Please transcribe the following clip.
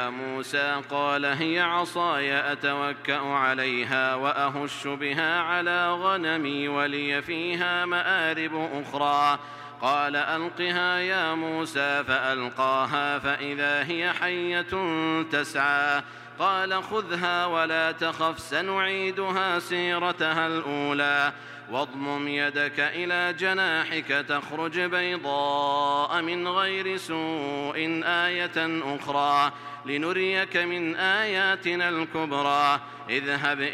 موسى قال هي عصاي أتوكأ عليها وأهش بها على غنمي ولي فيها مآرب أخرى. قال ألقها يا موسى فألقاها فإذا هي حية تسعى. قال خذها ولا تخف سنعيدها سيرتها الأولى واضمم يدك إلى جناحك تخرج بيضاء من غير سوء آية أخرى لنريك من آياتنا الكبرى. اذهب